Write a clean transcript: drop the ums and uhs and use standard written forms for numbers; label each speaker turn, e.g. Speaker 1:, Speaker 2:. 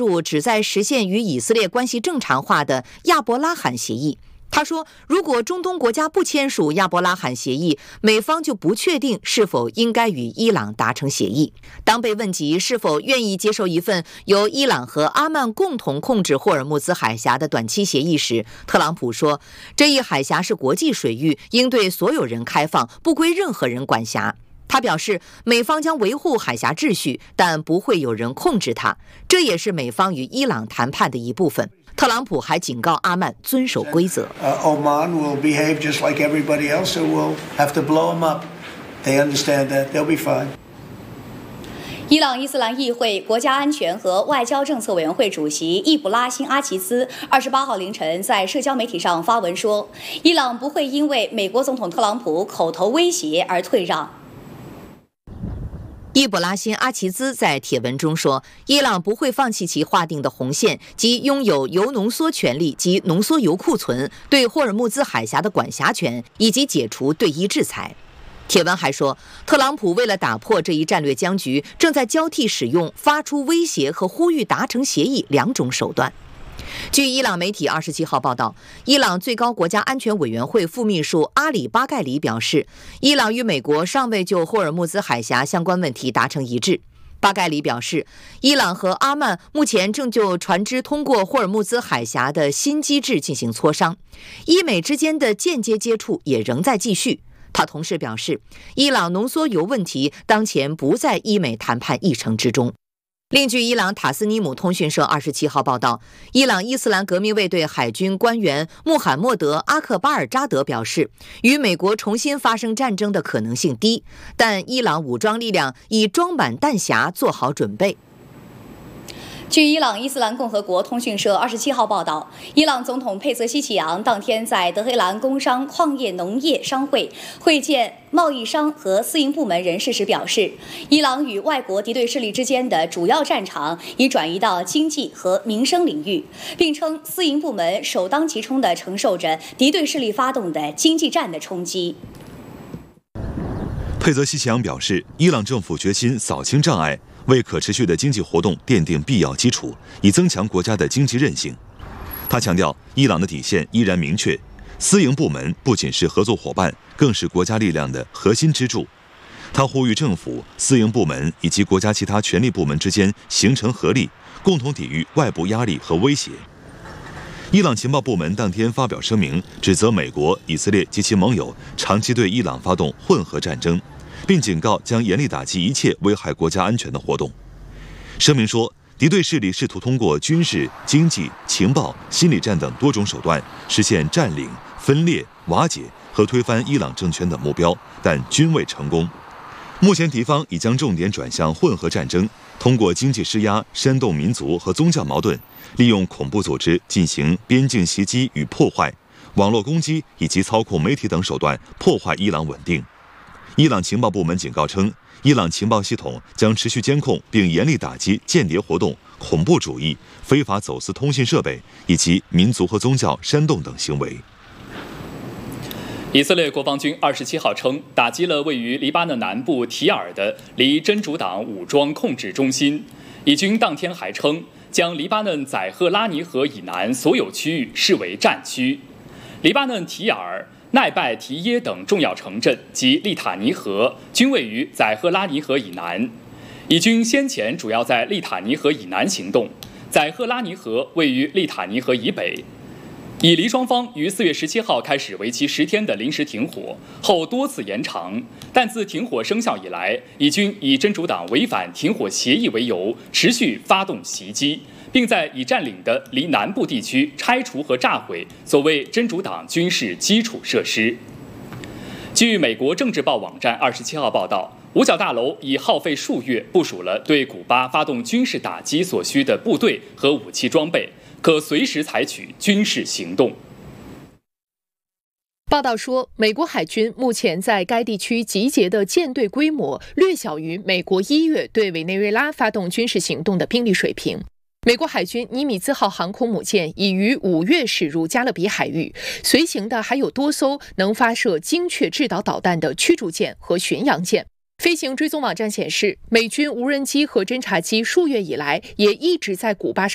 Speaker 1: 署旨在实现与以色列关系正常化的亚伯拉罕协议。他说，如果中东国家不签署亚伯拉罕协议，美方就不确定是否应该与伊朗达成协议。当被问及是否愿意接受一份由伊朗和阿曼共同控制霍尔木兹海峡的短期协议时，特朗普说，这一海峡是国际水域，应对所有人开放，不归任何人管辖。他表示，美方将维护海峡秩序，但不会有人控制它，这也是美方与伊朗谈判的一部分。特朗普还警告阿曼遵守规则。
Speaker 2: Oman will behave just like everybody else, so we'll have to blow them up. They understand that. They'll be fine.
Speaker 3: 伊朗伊斯兰议会国家安全和外交政策委员会主席易卜拉欣·阿齐兹28号凌晨在社交媒体上发文说，伊朗不会因为美国总统特朗普口头威胁而退让。
Speaker 1: 易卜拉欣·阿齐兹在帖文中说，伊朗不会放弃其划定的红线，即拥有铀浓缩权利及浓缩铀库存、对霍尔木兹海峡的管辖权，以及解除对伊制裁。帖文还说，特朗普为了打破这一战略僵局，正在交替使用发出威胁和呼吁达成协议两种手段。据伊朗媒体27号报道，伊朗最高国家安全委员会副秘书阿里巴盖里表示，伊朗与美国尚未就霍尔木兹海峡相关问题达成一致。巴盖里表示，伊朗和阿曼目前正就船只通过霍尔木兹海峡的新机制进行磋商，伊美之间的间接接触也仍在继续。他同时表示，伊朗浓缩铀问题当前不在伊美谈判议程之中。另据伊朗塔斯尼姆通讯社27号报道，伊朗伊斯兰革命卫队海军官员穆罕默德·阿克巴尔扎德表示，与美国重新发生战争的可能性低，但伊朗武装力量已装满弹匣做好准备。
Speaker 3: 据伊朗伊斯兰共和国通讯社27号报道，伊朗总统佩泽希奇扬当天在德黑兰工商矿业农业商会会见贸易商和私营部门人士时表示，伊朗与外国敌对势力之间的主要战场已转移到经济和民生领域，并称私营部门首当其冲地承受着敌对势力发动的经济战的冲击。
Speaker 4: 佩泽希奇扬表示，伊朗政府决心扫清障碍，为可持续的经济活动奠定必要基础，以增强国家的经济韧性。他强调，伊朗的底线依然明确，私营部门不仅是合作伙伴，更是国家力量的核心支柱。他呼吁政府、私营部门以及国家其他权力部门之间形成合力，共同抵御外部压力和威胁。伊朗情报部门当天发表声明，指责美国、以色列及其盟友长期对伊朗发动混合战争，并警告将严厉打击一切危害国家安全的活动。声明说，敌对势力试图通过军事、经济、情报、心理战等多种手段，实现占领、分裂、瓦解和推翻伊朗政权等目标，但均未成功。目前敌方已将重点转向混合战争，通过经济施压、煽动民族和宗教矛盾，利用恐怖组织进行边境袭击与破坏、网络攻击以及操控媒体等手段破坏伊朗稳定。伊朗情报部门警告称，伊朗情报系统将持续监控并严厉打击间谍活动、恐怖主义、非法走私通信设备以及民族和宗教煽动等行为。
Speaker 5: 以色列国防军27号称，打击了位于黎巴嫩南部提尔的离真主党武装控制中心。以军当天还称，将黎巴嫩载赫拉尼河以南所有区域视为战区。黎巴嫩提尔、奈拜提耶等重要城镇及利塔尼河均位于载赫拉尼河以南。以军先前主要在利塔尼河以南行动，载赫拉尼河位于利塔尼河以北。以黎双方于4月17号开始为期10天的临时停火，后多次延长，但自停火生效以来，以军以真主党违反停火协议为由，持续发动袭击，并在已占领的黎南部地区拆除和炸毁所谓真主党军事基础设施。据美国政治报网站27号报道，五角大楼已耗费数月部署了对古巴发动军事打击所需的部队和武器装备，可随时采取军事行动。
Speaker 6: 报道说，美国海军目前在该地区集结的舰队规模略小于美国1月对委内瑞拉发动军事行动的兵力水平。美国海军尼米兹号航空母舰已于5月驶入加勒比海域，随行的还有多艘能发射精确制导导弹的驱逐舰和巡洋舰。飞行追踪网站显示，美军无人机和侦察机数月以来也一直在古巴上